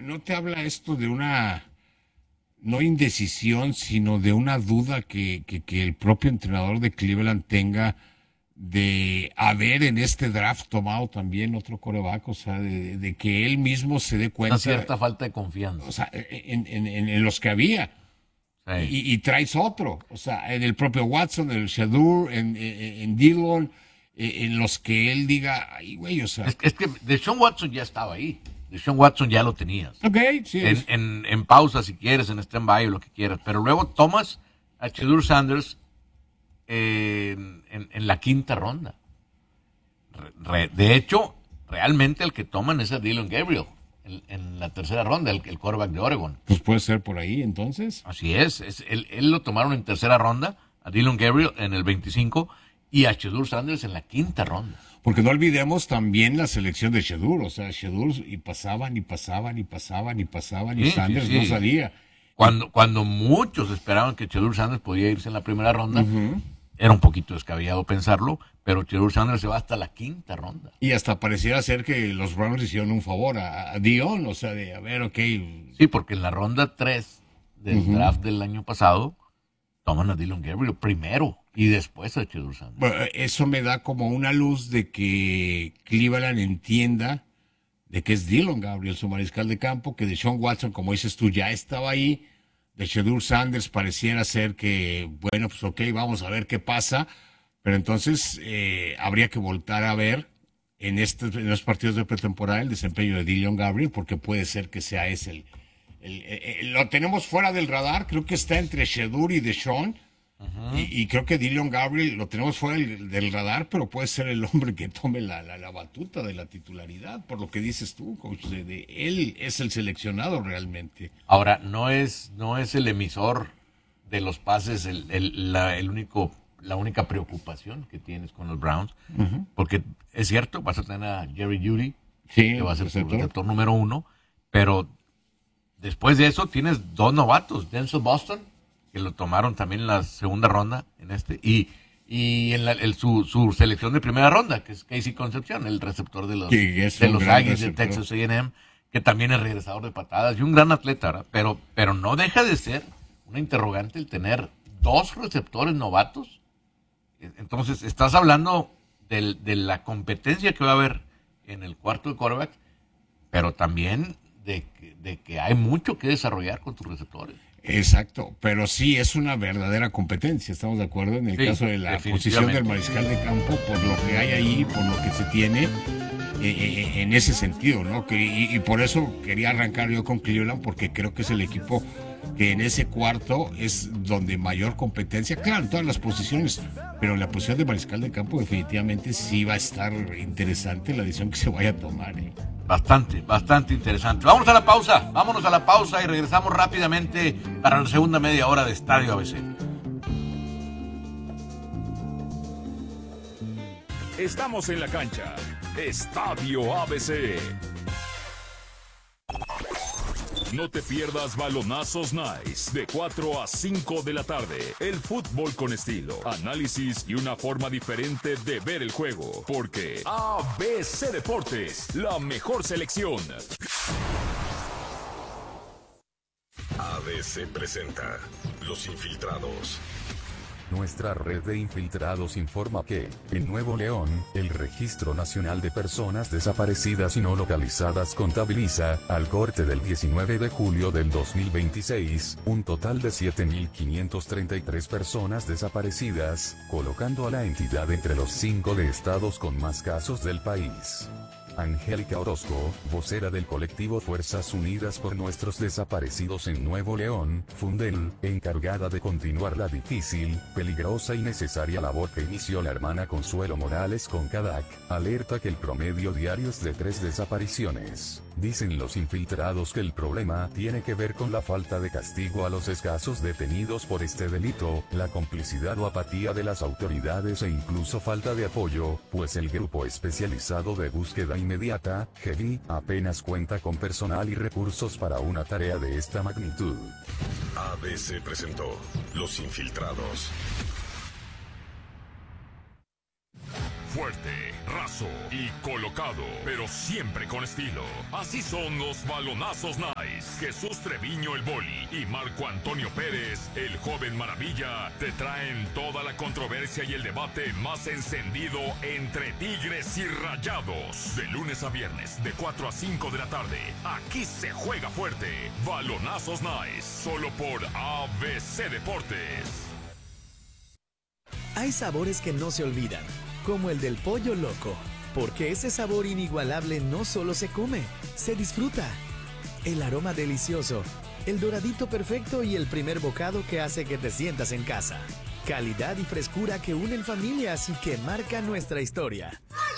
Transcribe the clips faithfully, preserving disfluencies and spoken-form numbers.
¿no te habla esto de una, no indecisión, sino de una duda que, que, que el propio entrenador de Cleveland tenga de haber en este draft tomado también otro quarterback, o sea, de, de que él mismo se dé Una cuenta, cierta falta de o confianza. sea, en, en, en, en los que había, Sí. y, y traes otro, o sea, en el propio Watson, en el Shadur, en, en, en Dillon, en, en los que él diga, ay, güey, o sea, Es, es que Deshaun Watson ya estaba ahí. Deshaun Watson ya lo tenías. ok, sí En, es. en, en pausa, si quieres, en stand-by o lo que quieras. Pero luego tomas a Shadur Sanders eh, en, en, en la quinta ronda. Re, re, de hecho, realmente el que toman es a Dylan Gabriel en, en la tercera ronda, el, el quarterback de Oregon. Pues puede ser por ahí, entonces. Así es, es él, él lo tomaron en tercera ronda, a Dylan Gabriel en el veinticinco y a Shadur Sanders en la quinta ronda. Porque no olvidemos también la selección de Shadur, o sea, Shadur y pasaban y pasaban y pasaban y pasaban y Sí, Sanders sí, sí. no salía. Cuando, cuando muchos esperaban que Shadur Sanders podía irse en la primera ronda, uh-huh. Era un poquito descabellado pensarlo, pero Shadur Sanders se va hasta la quinta ronda. Y hasta pareciera ser que los Browns hicieron un favor a, a Dion, o sea, de, a ver, ok. Sí, porque en la ronda tres del uh-huh. draft del año pasado, toman a Dylan Gabriel primero y después a Shadur Sanders. Bueno, eso me da como una luz de que Cleveland entienda de que es Dylan Gabriel su mariscal de campo, que Deshaun Watson, como dices tú, ya estaba ahí. De Shadur Sanders pareciera ser que, bueno, pues ok, vamos a ver qué pasa, pero entonces eh, habría que voltar a ver en, este, en los partidos de pretemporada el desempeño de Dylan Gabriel, porque puede ser que sea ese el, el, el, el, lo tenemos fuera del radar, creo que está entre Shadur y Deshaun, uh-huh. y, y creo que Dylan Gabriel lo tenemos fuera del, del radar, pero puede ser el hombre que tome la, la, la batuta de la titularidad, por lo que dices tú, coach, de, de, él es el seleccionado realmente. Ahora, no es, no es el emisor de los pases el, el, la, el único, la única preocupación que tienes con los Browns, uh-huh. porque es cierto, vas a tener a Jerry Jeudy, sí, que va a ser tu receptor número uno, pero después de eso tienes dos novatos, Denzel Boston, que lo tomaron también en la segunda ronda en este, y, y en la, el, su, su selección de primera ronda, que es Casey Concepción, el receptor de los, de los Aggies de Texas A and M, que también es regresador de patadas y un gran atleta, ¿verdad? pero pero no deja de ser una interrogante el tener dos receptores novatos. Entonces, estás hablando de, de la competencia que va a haber en el cuarto de quarterback, pero también de, de que hay mucho que desarrollar con tus receptores. Exacto, pero sí es una verdadera competencia, estamos de acuerdo en el sí, caso de la posición del mariscal de campo, por lo que hay ahí, por lo que se tiene, eh, en ese sentido, ¿no? Que, y, y por eso quería arrancar yo con Cleveland, porque creo que es el equipo que en ese cuarto es donde mayor competencia, claro, en todas las posiciones, pero en la posición de mariscal de campo definitivamente sí va a estar interesante la decisión que se vaya a tomar, ¿eh? Bastante, bastante interesante. Vámonos a la pausa, vámonos a la pausa y regresamos rápidamente para la segunda media hora de Estadio A B C. Estamos en la cancha. Estadio A B C. No te pierdas Balonazos Nice de cuatro a cinco de la tarde. El fútbol con estilo, análisis y una forma diferente de ver el juego. Porque A B C Deportes, la mejor selección. A B C presenta Los Infiltrados. Nuestra red de infiltrados informa que, en Nuevo León, el Registro Nacional de Personas Desaparecidas y No Localizadas contabiliza, al corte del diecinueve de julio del dos mil veintiséis, un total de siete mil quinientas treinta y tres personas desaparecidas, colocando a la entidad entre los cinco de estados con más casos del país. Angélica Orozco, vocera del colectivo Fuerzas Unidas por Nuestros Desaparecidos en Nuevo León, Fundel, encargada de continuar la difícil, peligrosa y necesaria labor que inició la hermana Consuelo Morales con CADAC, alerta que el promedio diario es de tres desapariciones. Dicen los infiltrados que el problema tiene que ver con la falta de castigo a los escasos detenidos por este delito, la complicidad o apatía de las autoridades e incluso falta de apoyo, pues el grupo especializado de búsqueda inmediata, G B I, apenas cuenta con personal y recursos para una tarea de esta magnitud. A B C presentó Los Infiltrados. Fuerte, raso y colocado, pero siempre con estilo. Así son los balonazos nice. Jesús Treviño el Boli y Marco Antonio Pérez, el joven maravilla, te traen toda la controversia y el debate más encendido entre Tigres y Rayados. De lunes a viernes, de cuatro a cinco de la tarde. Aquí se juega fuerte. Balonazos nice, solo por A B C Deportes. Hay sabores que no se olvidan, como el del pollo loco, porque ese sabor inigualable no solo se come, se disfruta. El aroma delicioso, el doradito perfecto y el primer bocado que hace que te sientas en casa. Calidad y frescura que unen familias y que marcan nuestra historia.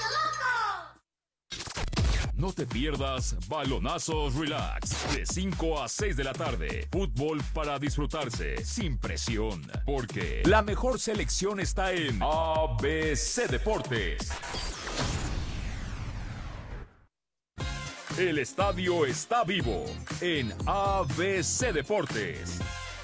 No te pierdas Balonazos Relax, de cinco a seis de la tarde. Fútbol para disfrutarse, sin presión. Porque la mejor selección está en A B C Deportes. El estadio está vivo en A B C Deportes.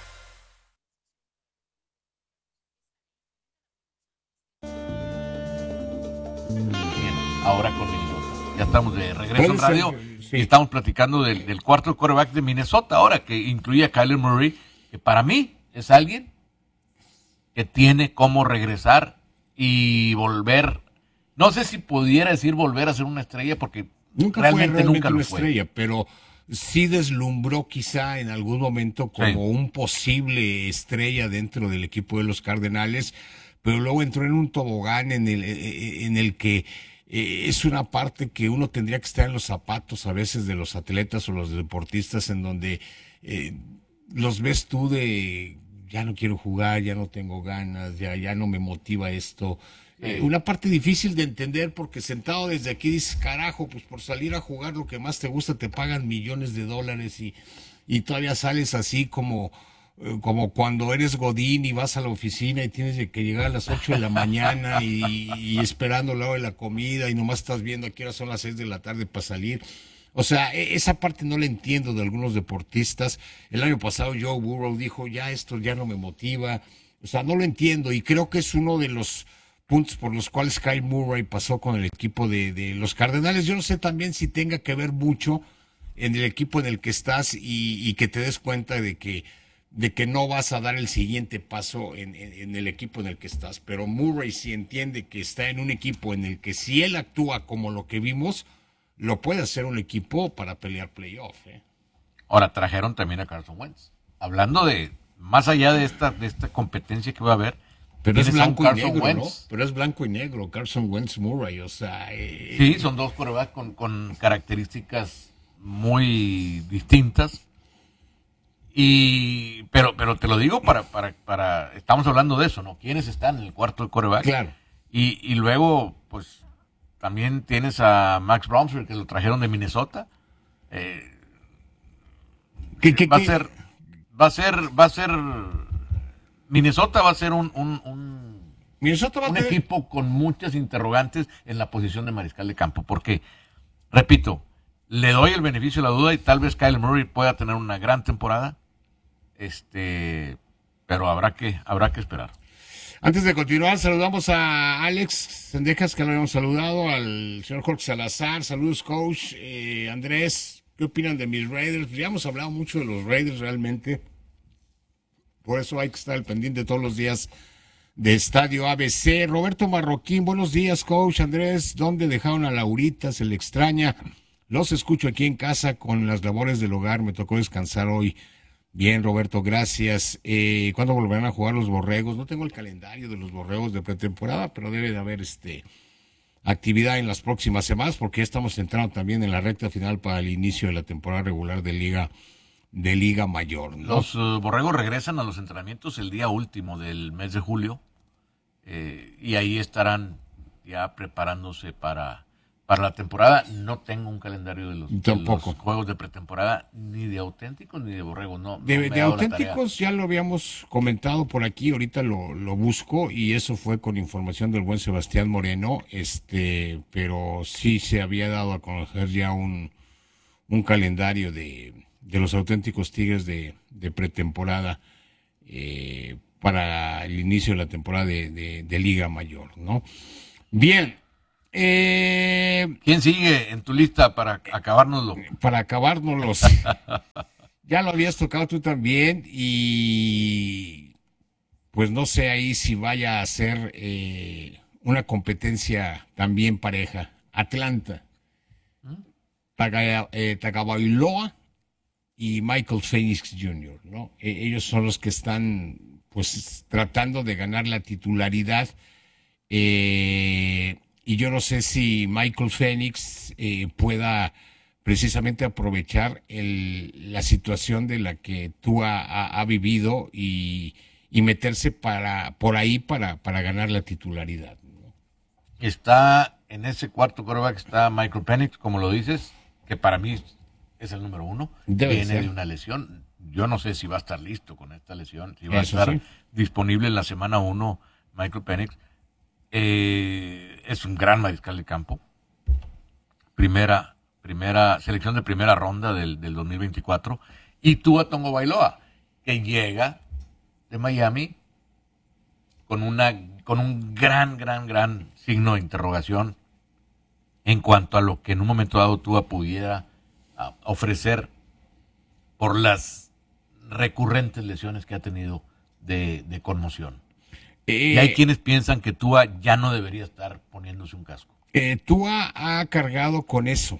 Bien, ahora con Minnesota. Ya estamos de regreso en Puede radio ser, sí. y estamos platicando del, del cuarto quarterback de Minnesota ahora, que incluye a Kyler Murray, que para mí es alguien que tiene cómo regresar y volver, no sé si pudiera decir volver a ser una estrella, porque Nunca realmente, fue realmente nunca una lo fue. estrella, pero sí deslumbró quizá en algún momento como Sí. un posible estrella dentro del equipo de los Cardenales, pero luego entró en un tobogán en el, en el que eh, es una parte que uno tendría que estar en los zapatos a veces de los atletas o los deportistas, en donde eh, los ves tú de ya no quiero jugar, ya no tengo ganas, ya, ya no me motiva esto. Eh, una parte difícil de entender, porque sentado desde aquí dices, carajo, pues por salir a jugar lo que más te gusta te pagan millones de dólares y, y todavía sales así como, eh, como cuando eres godín y vas a la oficina y tienes que llegar a las ocho de la mañana y, y esperando la hora de la comida y nomás estás viendo a qué hora son las seis de la tarde para salir. O sea, e- esa parte no la entiendo de algunos deportistas. El año pasado Joe Burrow dijo, ya esto ya no me motiva. O sea, no lo entiendo y creo que es uno de los puntos por los cuales Kyle Murray pasó con el equipo de, de los Cardenales. Yo no sé también si tenga que ver mucho en el equipo en el que estás y, y que te des cuenta de que, de que no vas a dar el siguiente paso en, en, en el equipo en el que estás. Pero Murray sí entiende que está en un equipo en el que si él actúa como lo que vimos, lo puede hacer un equipo para pelear playoff. ¿eh? Ahora trajeron también a Carson Wentz. Hablando de, más allá de esta, de esta competencia que va a haber, Pero es tienes a un blanco y Carson negro, ¿no? Wentz. Pero es blanco y negro, Carson Wentz Murray, o sea... eh, Sí, son dos quarterbacks con, con características muy distintas. Y pero pero te lo digo para, para, para estamos hablando de eso, ¿no? ¿Quiénes están en el cuarto de quarterback? Claro. Y, y luego, pues, también tienes a Max Brownsberg, que lo trajeron de Minnesota. Eh, ¿Qué- qué- va a qué? ser, va a ser, va a ser, Minnesota va a ser un, un, un, Minnesota va a un tener- equipo con muchas interrogantes en la posición de mariscal de campo, porque, repito, le doy el beneficio de la duda y tal vez Kyler Murray pueda tener una gran temporada, este, pero habrá que, habrá que esperar. Antes de continuar, saludamos a Alex Sendejas, que lo habíamos saludado, al señor Jorge Salazar, saludos coach, eh, Andrés, ¿qué opinan de mis Raiders? Ya hemos hablado mucho de los Raiders realmente, por eso hay que estar al pendiente todos los días de Estadio A B C. Roberto Marroquín, buenos días coach, Andrés, ¿dónde dejaron a Laurita? Se le extraña, los escucho aquí en casa con las labores del hogar, me tocó descansar hoy. Bien, Roberto, gracias. Eh, ¿Cuándo volverán a jugar los Borregos? No tengo el calendario de los Borregos de pretemporada, pero debe de haber este actividad en las próximas semanas, porque ya estamos entrando también en la recta final para el inicio de la temporada regular de Liga de Liga Mayor, ¿no? Los uh, Borregos regresan a los entrenamientos el día último del mes de julio eh, y ahí estarán ya preparándose para, para la temporada. No tengo un calendario de los, de Tampoco. los juegos de pretemporada, ni de auténticos ni de Borregos. No, no De, me he de dado la tarea. auténticos ya lo habíamos comentado por aquí, ahorita lo, lo busco y eso fue con información del buen Sebastián Moreno, este, pero sí se había dado a conocer ya un, un calendario de, de los auténticos Tigres de, de pretemporada eh, para el inicio de la temporada de, de, de Liga Mayor, ¿no? Bien. Eh, ¿Quién sigue en tu lista para acabárnoslo? para acabárnoslos. Ya lo habías tocado tú también y pues no sé ahí si vaya a ser eh, una competencia también pareja. Atlanta, Taga, eh, Tagovailoa y Michael Penix junior, ¿no? E- ellos son los que están pues tratando de ganar la titularidad. Eh, y yo no sé si Michael Penix eh, pueda precisamente aprovechar el, la situación de la que tú ha, ha, ha vivido y, y meterse para por ahí para, para ganar la titularidad, ¿no? Está en ese cuarto quarterback, está Michael Penix, como lo dices, que para mí es el número uno. Debe Viene ser. de una lesión. Yo no sé si va a estar listo con esta lesión, si va Eso a estar sí. disponible en la semana uno Michael Penix. Eh, es un gran mariscal de campo. Primera, primera selección de primera ronda del, del dos mil veinticuatro. Y Tua Tagovailoa, que llega de Miami con una con un gran, gran, gran signo de interrogación en cuanto a lo que en un momento dado Tua pudiera a, ofrecer por las recurrentes lesiones que ha tenido de, de conmoción. Eh, Y hay quienes piensan que Tua ya no debería estar poniéndose un casco. Eh, Tua ha cargado con eso,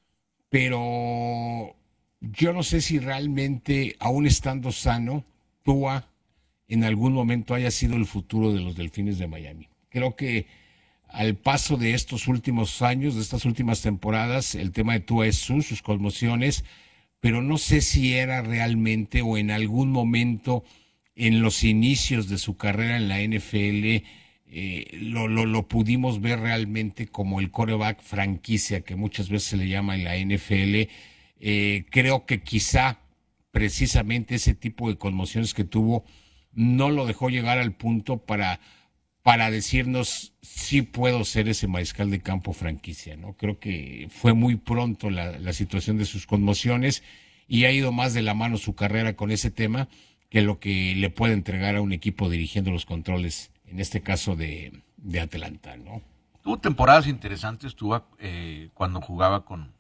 pero yo no sé si realmente, aún estando sano, Tua en algún momento haya sido el futuro de los Delfines de Miami. Creo que al paso de estos últimos años, de estas últimas temporadas, el tema de Tua es su, sus conmociones, pero no sé si era realmente o en algún momento en los inicios de su carrera en la N F L eh, lo, lo, lo pudimos ver realmente como el quarterback franquicia que muchas veces se le llama en la N F L. Eh, creo que quizá precisamente ese tipo de conmociones que tuvo no lo dejó llegar al punto para, para decirnos si puedo ser ese mariscal de campo franquicia, ¿no? Creo que fue muy pronto la, la situación de sus conmociones y ha ido más de la mano su carrera con ese tema que lo que le puede entregar a un equipo dirigiendo los controles, en este caso de, de Atlanta, ¿no? Tuvo temporadas interesantes, tuvo eh, cuando jugaba con,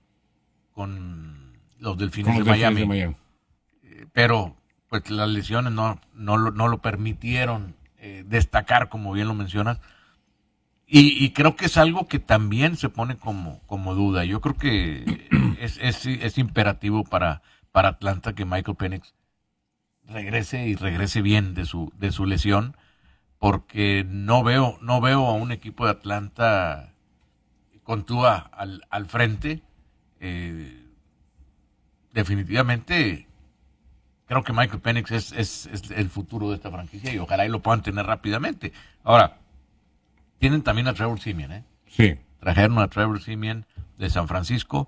con los Delfines, Con los de, Delfines Miami, de Miami. Eh, pero pues las lesiones no, no, lo- no lo permitieron eh, destacar, como bien lo mencionas, y, y creo que es algo que también se pone como, como duda. Yo creo que es, es, es imperativo para, para Atlanta que Michael Penix regrese y regrese bien de su, de su lesión, porque no veo, no veo a un equipo de Atlanta con Tua al, al frente. Eh, definitivamente creo que Michael Penix es, es, es el futuro de esta franquicia y ojalá y lo puedan tener rápidamente. Ahora, tienen también a Trevor Siemian, ¿eh? Sí. Trajeron a Trevor Siemian de San Francisco,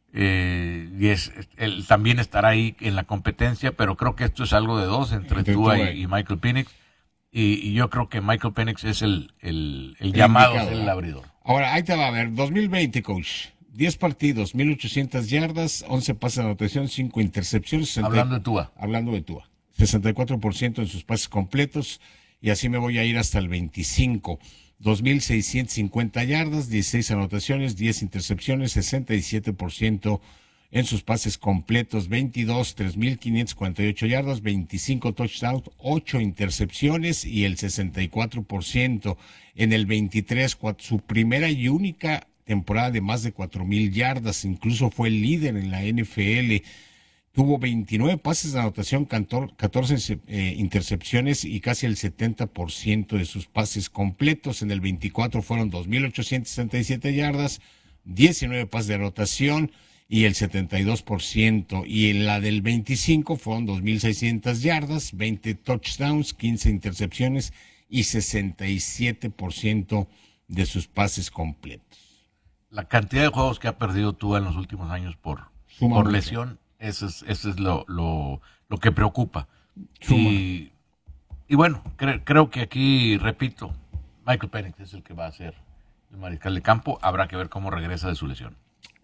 eh, y es, él también estará ahí en la competencia, pero creo que esto es algo de dos entre, Entre Tua Tua y, y- y Michael Penix, y, y yo creo que Michael Penix es el, el, el El llamado indicado, a ser el ¿verdad? abridor. Ahora, ahí te va a ver, dos mil veinte, coach. diez partidos, mil ochocientas yardas, once pases de anotación, cinco intercepciones. sesenta Hablando de Tua. Hablando de Tua. sesenta y cuatro por ciento en sus pases completos, y así me voy a ir hasta el veinticinco. dos mil seiscientas cincuenta yardas, dieciséis anotaciones, diez intercepciones, sesenta y siete por ciento en sus pases completos, veintidós, tres mil quinientas cuarenta y ocho yardas, veinticinco touchdowns, ocho intercepciones y el sesenta y cuatro por ciento en el veintitrés, cua- su primera y única temporada de más de cuatro mil yardas, incluso fue el líder en la N F L. Tuvo veintinueve pases de anotación, cantor- catorce eh, intercepciones y casi el setenta por ciento de sus pases completos. En el veinticuatro fueron dos mil ochocientas sesenta y siete yardas, diecinueve pases de anotación y el setenta y dos por ciento. Y en la del veinticinco fueron dos mil seiscientas yardas, veinte touchdowns, quince intercepciones y sesenta y siete por ciento de sus pases completos. La cantidad de juegos que ha perdido Tua en los últimos años por, Suma por mucho. lesión, eso es, eso es lo, lo, lo que preocupa. Suma. Y, y bueno, cre- creo que aquí, repito, Michael Penix es el que va a ser el mariscal de campo. Habrá que ver cómo regresa de su lesión.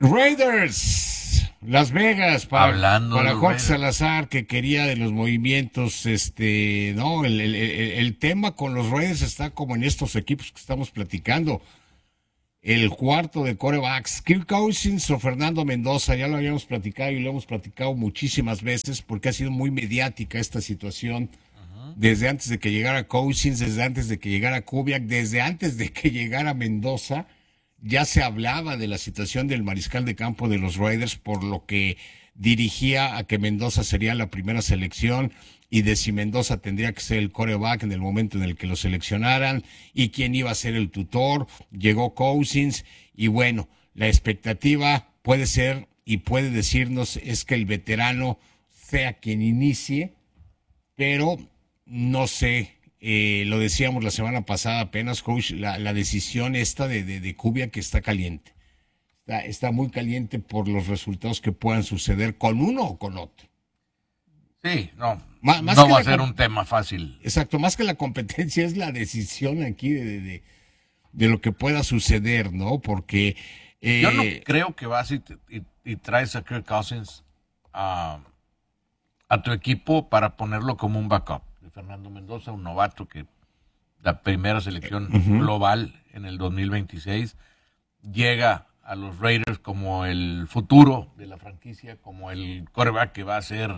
Raiders, Las Vegas, para, Hablando para de los Jorge Raiders. Salazar, que quería de los movimientos, este, no, el, el- el- el tema con los Raiders está como en estos equipos que estamos platicando. el cuarto de quarterbacks, Kirk Cousins o Fernando Mendoza. Ya lo habíamos platicado y lo hemos platicado muchísimas veces porque ha sido muy mediática esta situación. Uh-huh. Desde antes de que llegara Cousins, desde antes de que llegara Kubiak, desde antes de que llegara Mendoza, ya se hablaba de la situación del mariscal de campo de los Raiders, por lo que dirigía a que Mendoza sería la primera selección y de si Mendoza tendría que ser el quarterback en el momento en el que lo seleccionaran y quién iba a ser el tutor. Llegó Cousins y bueno, la expectativa puede ser y puede decirnos es que el veterano sea quien inicie, pero no sé, eh, lo decíamos la semana pasada apenas, coach, la, la decisión esta de, de, de Kubiak que está caliente. Está, está muy caliente por los resultados que puedan suceder con uno o con otro. Sí, no, más, más no va a la, ser un tema fácil. Exacto, más que la competencia es la decisión aquí de, de, de, de lo que pueda suceder, ¿no? Porque... Eh, yo no creo que vas y, y, y traes a Kirk Cousins a, a tu equipo para ponerlo como un backup de Fernando Mendoza, un novato que la primera selección uh-huh. global en el dos mil veintiséis llega a los Raiders como el futuro de la franquicia, como el quarterback que va a ser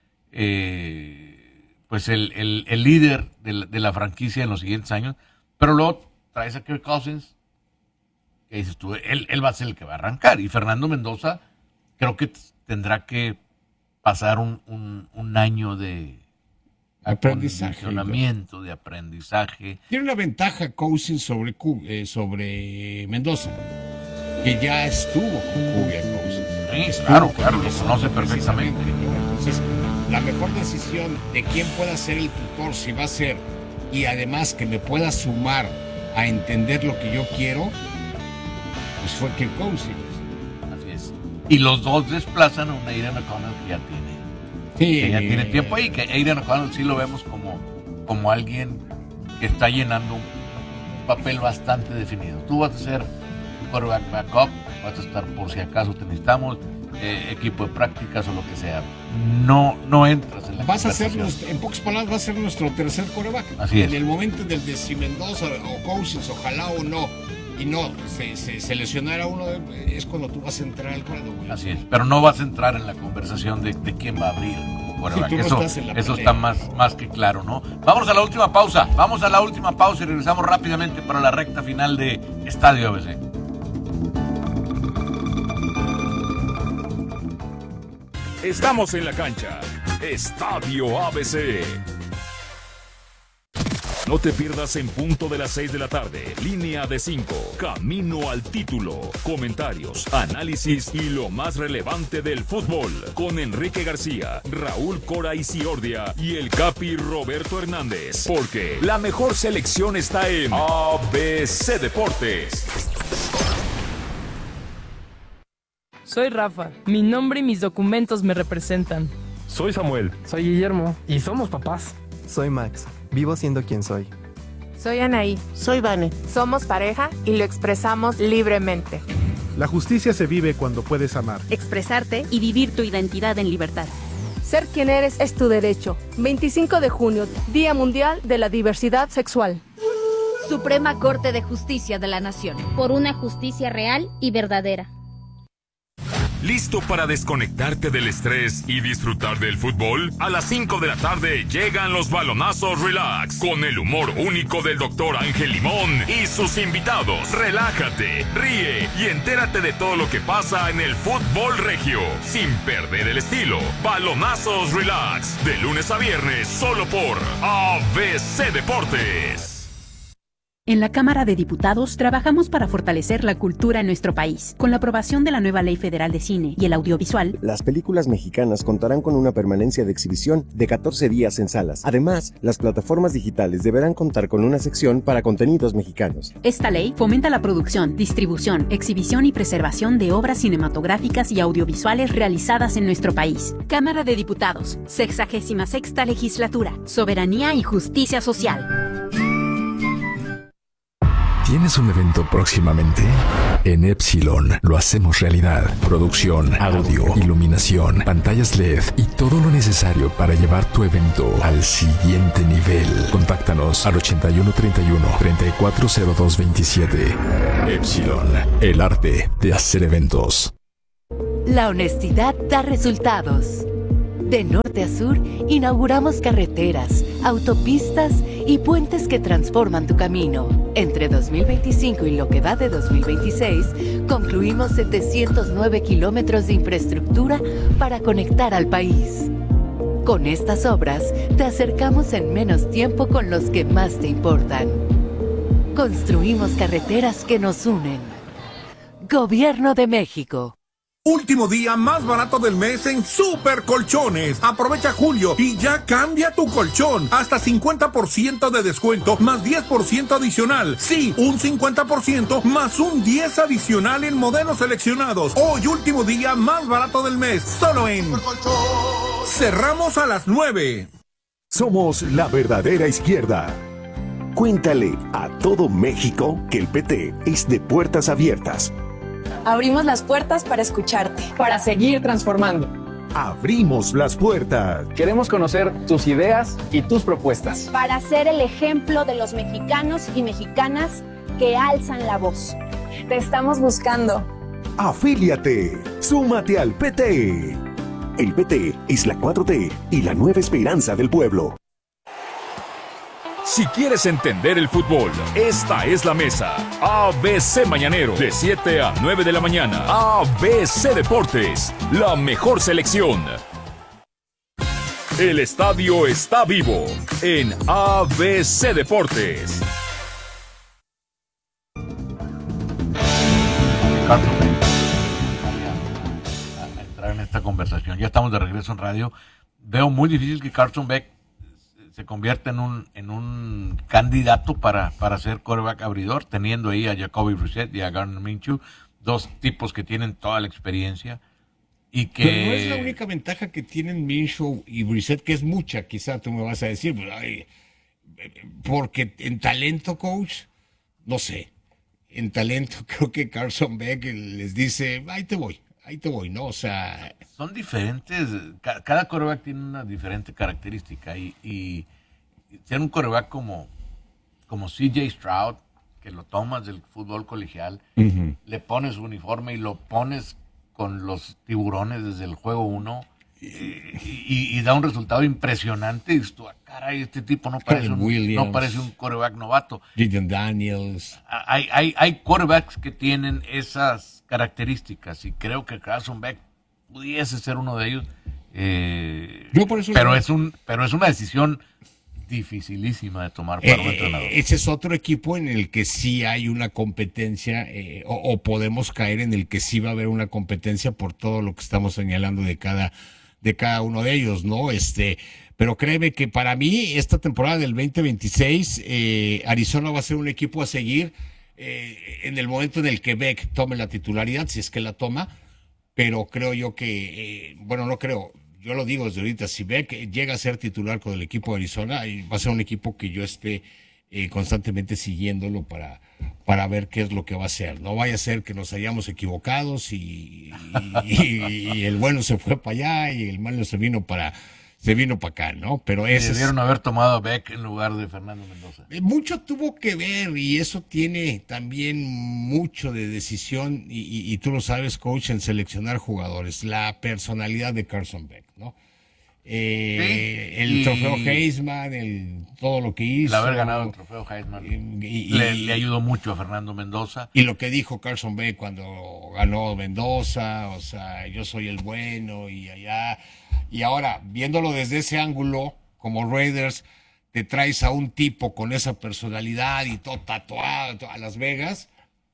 eh, pues el, el, el líder de la, de la franquicia en los siguientes años, pero luego traes a Kirk Cousins, que dices tú, él, él va a ser el que va a arrancar, y Fernando Mendoza creo que tendrá que pasar un, un, un año de aprendizaje, acondicionamiento, de aprendizaje. Tiene una ventaja Cousins sobre, eh, sobre Mendoza, que ya estuvo con Kubiak Cousins. Sí, estuvo claro, claro, lo conoce perfectamente. Entonces, la mejor decisión de quién pueda ser el tutor, si va a ser, y además que me pueda sumar a entender lo que yo quiero, pues fue que Cousins. Así es. Y los dos desplazan a un Aidan O'Connell que ya tiene. Sí. Que ya tiene tiempo ahí, que Aidan O'Connell sí lo vemos como, como alguien que está llenando un papel bastante definido. Tú vas a ser quarterback backup, vas a estar por si acaso te necesitamos, eh, equipo de prácticas o lo que sea. No, no entras en la vas a ser nuestro, en pocas palabras, va a ser nuestro tercer quarterback. Así es. En el momento del de si Mendoza o Cousins, ojalá o no, y no, se, se, se lesionara uno, es cuando tú vas a entrar al cuadro. Así es, pero no vas a entrar en la conversación de, de quién va a abrir como quarterback. Sí, no eso eso está más, más que claro, ¿no? Vamos a la última pausa, vamos a la última pausa y regresamos rápidamente para la recta final de Estadio A B C. Estamos en la cancha. Estadio A B C. No te pierdas en punto de las seis de la tarde. Línea de cinco. Camino al título. Comentarios, análisis y lo más relevante del fútbol. Con Enrique García, Raúl Cora Isiordia y el Capi Roberto Hernández. Porque la mejor selección está en A B C Deportes. Soy Rafa. Mi nombre y mis documentos me representan. Soy Samuel. Soy Guillermo. Y somos papás. Soy Max. Vivo siendo quien soy. Soy Anaí. Soy Vane. Somos pareja y lo expresamos libremente. La justicia se vive cuando puedes amar, expresarte y vivir tu identidad en libertad. Ser quien eres es tu derecho. veinticinco de junio, Día Mundial de la Diversidad Sexual. Suprema Corte de Justicia de la Nación. Por una justicia real y verdadera. ¿Listo para desconectarte del estrés y disfrutar del fútbol? A las cinco de la tarde llegan los balonazos Relax con el humor único del doctor Ángel Limón y sus invitados. Relájate, ríe y entérate de todo lo que pasa en el fútbol regio sin perder el estilo. Balonazos Relax de lunes a viernes solo por A B C Deportes. En la Cámara de Diputados trabajamos para fortalecer la cultura en nuestro país. Con la aprobación de la nueva Ley Federal de Cine y el Audiovisual, las películas mexicanas contarán con una permanencia de exhibición de catorce días en salas. Además, las plataformas digitales deberán contar con una sección para contenidos mexicanos. Esta ley fomenta la producción, distribución, exhibición y preservación de obras cinematográficas y audiovisuales realizadas en nuestro país. Cámara de Diputados, sexagésima sexta legislatura, soberanía y justicia social. ¿Tienes un evento próximamente? En Epsilon lo hacemos realidad. Producción, audio, iluminación, pantallas L E D y todo lo necesario para llevar tu evento al siguiente nivel. Contáctanos al ochenta y uno treinta y uno, treinta y cuatro cero dos veintisiete. Epsilon, el arte de hacer eventos. La honestidad da resultados. De norte a sur, inauguramos carreteras, autopistas y puentes que transforman tu camino. Entre dos mil veinticinco y lo que va de dos mil veintiséis, concluimos setecientos nueve kilómetros de infraestructura para conectar al país. Con estas obras, te acercamos en menos tiempo con los que más te importan. Construimos carreteras que nos unen. Gobierno de México. Último día más barato del mes en Super Colchones. Aprovecha julio y ya cambia tu colchón. Hasta cincuenta por ciento de descuento más diez por ciento adicional. Sí, un cincuenta por ciento más un diez por ciento adicional en modelos seleccionados. Hoy último día más barato del mes. Solo en Cerramos a las nueve. Somos la verdadera izquierda. Cuéntale a todo México que el P T es de puertas abiertas. Abrimos las puertas para escucharte. Para seguir transformando. Abrimos las puertas. Queremos conocer tus ideas y tus propuestas. Para ser el ejemplo de los mexicanos y mexicanas que alzan la voz. Te estamos buscando. Afíliate. Súmate al P T. El P T es la cuatro T y la nueva esperanza del pueblo. Si quieres entender el fútbol, esta es la mesa. A B C Mañanero, de siete a nueve de la mañana. A B C Deportes, la mejor selección. El estadio está vivo en A B C Deportes. Carson Beck, a entrar en esta conversación. Ya estamos de regreso en radio. Veo muy difícil que Carson Beck se convierte en un en un candidato para, para ser quarterback abridor, teniendo ahí a Jacoby Brissett y a Gardner Minshew, dos tipos que tienen toda la experiencia y que... Pero no es la única ventaja que tienen Minshew y Brissett, que es mucha, quizá tú me vas a decir, pero, ay, porque en talento, coach, no sé, en talento creo que Carson Beck les dice, ahí te voy, ahí te voy, ¿no? O sea... Son diferentes, cada quarterback tiene una diferente característica y, y ser un quarterback como, como C J Stroud, que lo tomas del fútbol colegial, uh-huh. le pones su uniforme y lo pones con los tiburones desde el juego uno y, y, y da un resultado impresionante y dices tú, ah, caray, este tipo no parece, un, no parece un quarterback novato. Jaden Daniels. Hay, hay, hay quarterbacks que tienen esas características y creo que Carson Beck pudiese ser uno de ellos, eh, Yo por eso pero no. es un pero es una decisión dificilísima de tomar para eh, un entrenador. Ese es otro equipo en el que sí hay una competencia eh, o, o podemos caer en el que sí va a haber una competencia por todo lo que estamos señalando de cada de cada uno de ellos, ¿no? Este, pero créeme que para mí esta temporada del veinte veintiséis eh, Arizona va a ser un equipo a seguir eh, en el momento en el que Beck tome la titularidad, si es que la toma. Pero creo yo que, eh, bueno, no creo, yo lo digo desde ahorita, si Beck llega a ser titular con el equipo de Arizona, va a ser un equipo que yo esté eh, constantemente siguiéndolo para, para ver qué es lo que va a hacer. No vaya a ser que nos hayamos equivocado y, y, y, y el bueno se fue para allá y el malo se vino para... se vino para acá, ¿no? Pero ese debieron es... haber tomado a Beck en lugar de Fernando Mendoza. Mucho tuvo que ver y eso tiene también mucho de decisión y, y, y tú lo sabes, coach, en seleccionar jugadores, la personalidad de Carson Beck, ¿no? Eh, sí, el y... trofeo Heisman, el, todo lo que hizo. El haber ganado el trofeo Heisman y, y, le, le ayudó mucho a Fernando Mendoza. Y lo que dijo Carson Beck cuando ganó Mendoza, o sea, yo soy el bueno y allá... Y ahora, viéndolo desde ese ángulo, como Raiders, te traes a un tipo con esa personalidad y todo tatuado a Las Vegas,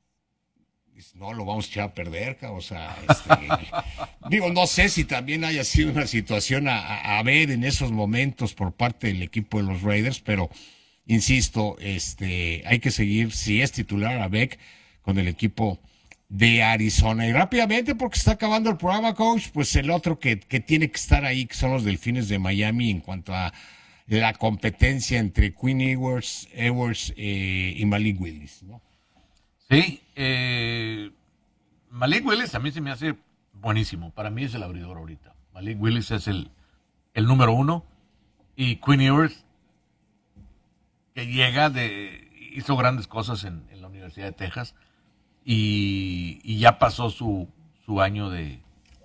no, lo vamos a echar a perder, o sea, este, digo, no sé si también haya sido una situación a, a, a ver en esos momentos por parte del equipo de los Raiders, pero, insisto, este, hay que seguir, si es titular a Beck, con el equipo de Arizona. Y rápidamente, porque está acabando el programa, coach, pues el otro que, que tiene que estar ahí, que son los Delfines de Miami, en cuanto a la competencia entre Quinn Ewers, Ewers eh, y Malik Willis, ¿no? Sí, eh, Malik Willis a mí se me hace buenísimo. Para mí es el abridor ahorita. Malik Willis es el, el número uno. Y Quinn Ewers, que llega de... hizo grandes cosas en, en la Universidad de Texas. Y, y ya pasó su, su año de,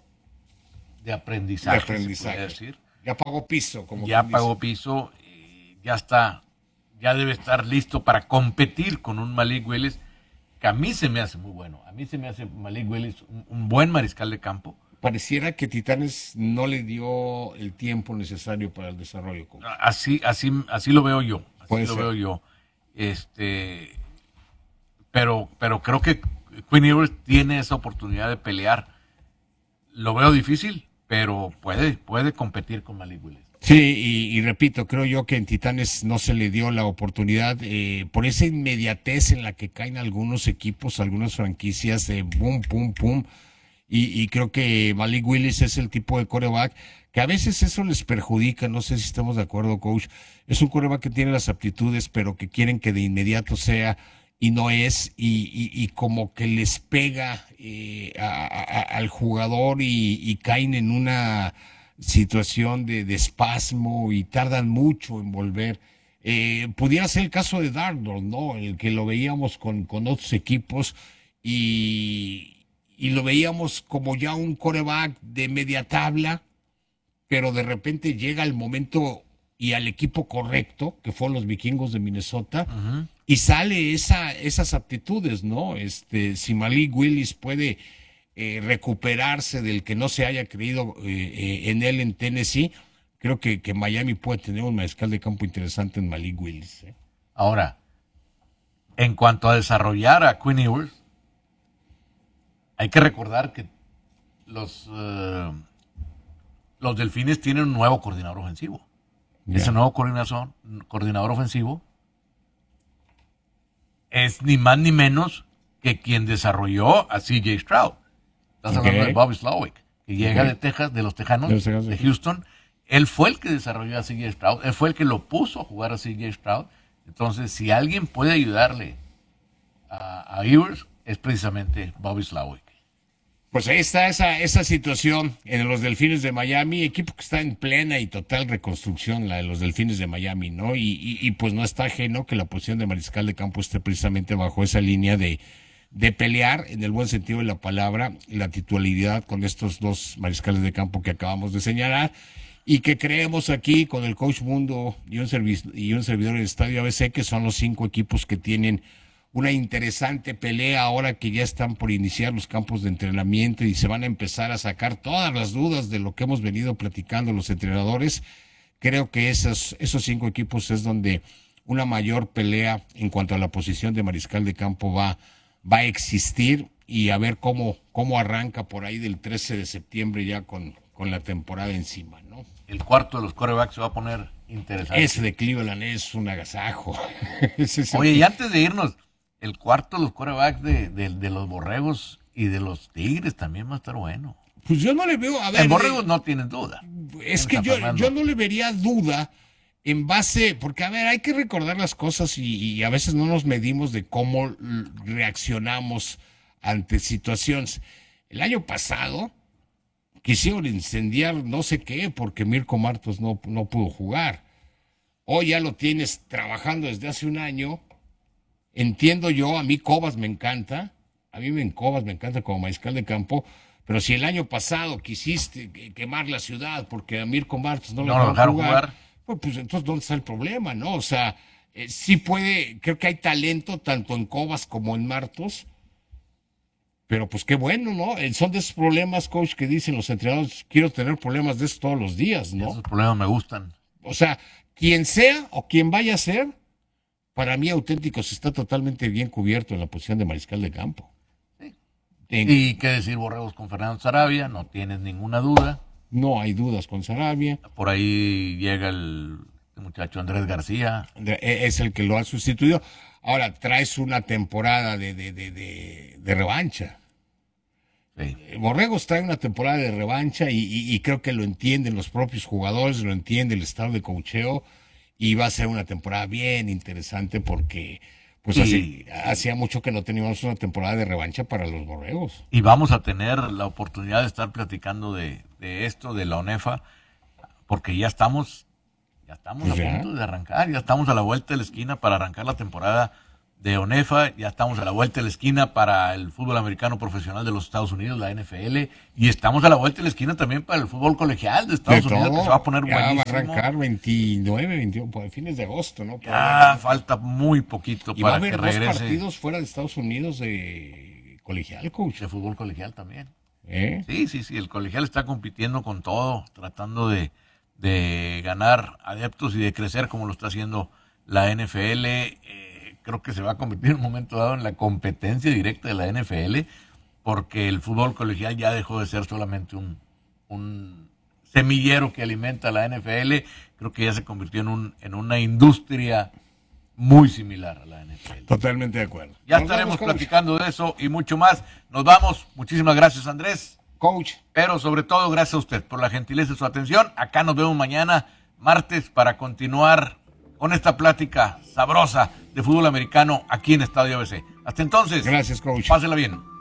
de aprendizaje. De aprendizaje. Se puede decir. Ya pagó piso. Como ya pagó piso. Y ya está... ya debe estar listo para competir con un Malik Willis, que a mí se me hace muy bueno. A mí se me hace Malik Willis un, un buen mariscal de campo. Pareciera que Titanes no le dio el tiempo necesario para el desarrollo. Coach. Así, así, así lo veo yo. Así Puede lo ser. veo yo. Este, pero, pero creo que Quinn Ewers tiene esa oportunidad de pelear. Lo veo difícil, pero puede, puede competir con Malik Willis. Sí, y, y repito, creo yo que en Titanes no se le dio la oportunidad eh, por esa inmediatez en la que caen algunos equipos, algunas franquicias de boom, pum, pum. Y, y creo que Malik Willis es el tipo de quarterback que a veces eso les perjudica. No sé si estamos de acuerdo, coach. Es un quarterback que tiene las aptitudes, pero que quieren que de inmediato sea y no es. Y, y, y como que les pega eh, a, a, al jugador y, y caen en una situación de, de espasmo y tardan mucho en volver. Eh, pudiera ser el caso de Darnold, ¿no? El que lo veíamos con, con otros equipos y, y lo veíamos como ya un quarterback de media tabla, pero de repente llega el momento y al equipo correcto, que fueron los vikingos de Minnesota, uh-huh. y sale esa, esas aptitudes, ¿no? Este, si Malik Willis puede Eh, recuperarse del que no se haya creído eh, eh, en él en Tennessee, creo que, que Miami puede tener un mariscal de campo interesante en Malik Willis. ¿eh? Ahora, en cuanto a desarrollar a Quinn Ewers, hay que recordar que los, uh, los Delfines tienen un nuevo coordinador ofensivo. Yeah. Ese nuevo coordinador, coordinador ofensivo es ni más ni menos que quien desarrolló a C J Stroud. Estás okay. hablando de Bobby Slowick, que llega okay. de Texas, de los Tejanos, de, los de Houston. Él fue el que desarrolló a C J Stroud, él fue el que lo puso a jugar a C J Stroud. Entonces, si alguien puede ayudarle a, a Ewers, es precisamente Bobby Slowick. Pues ahí está esa, esa situación en los Delfines de Miami, equipo que está en plena y total reconstrucción, la de los Delfines de Miami, ¿no? Y, y, y pues no está ajeno que la posición de mariscal de campo esté precisamente bajo esa línea de de pelear, en el buen sentido de la palabra, la titularidad con estos dos mariscales de campo que acabamos de señalar, y que creemos aquí con el Coach Mundo y un, servi- y un servidor del Estadio A B C, que son los cinco equipos que tienen una interesante pelea ahora que ya están por iniciar los campos de entrenamiento y se van a empezar a sacar todas las dudas de lo que hemos venido platicando los entrenadores. Creo que esos, esos cinco equipos es donde una mayor pelea en cuanto a la posición de mariscal de campo va va a existir, y a ver cómo, cómo arranca por ahí del trece de septiembre ya con, con la temporada encima, ¿no? El cuarto de los quarterbacks se va a poner interesante. Ese de Cleveland es un agasajo. Oye, y antes de irnos, el cuarto de los quarterbacks de, de, de los Borregos y de los Tigres también va a estar bueno. Pues yo no le veo, a ver... En Borregos no tienen duda. Es que yo, yo no le vería duda en base, porque a ver, hay que recordar las cosas y, y a veces no nos medimos de cómo reaccionamos ante situaciones. El año pasado quisieron incendiar no sé qué porque Mirko Martos no, no pudo jugar. Hoy ya lo tienes trabajando desde hace un año. Entiendo yo, a mí Cobas me encanta, a mí me Cobas me encanta como mariscal de campo, pero si el año pasado quisiste quemar la ciudad porque a Mirko Martos no, no lo dejaron jugar, jugar, Pues, pues entonces, ¿dónde está el problema, no? O sea, eh, sí puede, creo que hay talento tanto en Cobas como en Martos, pero pues qué bueno, ¿no? Eh, son de esos problemas, coach, que dicen los entrenadores, quiero tener problemas de eso todos los días, ¿no? Esos problemas me gustan. O sea, quien sea o quien vaya a ser, para mí Auténticos está totalmente bien cubierto en la posición de mariscal de campo. Sí. En... Y qué decir Borregos con Fernando Sarabia, no tienes ninguna duda. No hay dudas con Sarabia. Por ahí llega el muchacho Andrés García. Es el que lo ha sustituido. Ahora, traes una temporada de, de, de, de, de revancha. Sí. Borregos trae una temporada de revancha y, y, y creo que lo entienden los propios jugadores, lo entiende el staff de coacheo, y va a ser una temporada bien interesante porque Pues Y- así, hacía mucho que no teníamos una temporada de revancha para los borregos. Y vamos a tener la oportunidad de estar platicando de, de esto, de la ONEFA, porque ya estamos, ya estamos Pues a ya. punto de arrancar, ya estamos a la vuelta de la esquina para arrancar la temporada de ONEFA, ya estamos a la vuelta de la esquina para el fútbol americano profesional de los Estados Unidos, la N F L, y estamos a la vuelta de la esquina también para el fútbol colegial de Estados De Unidos, todo, que se va a poner ya buenísimo. va a arrancar veintinueve, veintiuno, por fines de agosto, ¿no? Por Ya ahí. falta muy poquito Y va a para haber que dos regrese. partidos fuera de Estados Unidos de colegial, coach. De fútbol colegial también. ¿Eh? Sí, sí, sí, el colegial está compitiendo con todo, tratando de, de ganar adeptos y de crecer como lo está haciendo la N F L. Eh, creo que se va a convertir en un momento dado en la competencia directa de la N F L, porque el fútbol colegial ya dejó de ser solamente un, un semillero que alimenta a la N F L, creo que ya se convirtió en, un, en una industria muy similar a la N F L. Totalmente de acuerdo. Ya Nos estaremos vemos, coach. platicando de eso y mucho más. Nos vamos. Muchísimas gracias, Andrés. Coach. Pero sobre todo, gracias a usted por la gentileza de su atención. Acá nos vemos mañana, martes, para continuar con esta plática sabrosa de fútbol americano aquí en Estadio A B C. Hasta entonces. Gracias, coach. Pásela bien.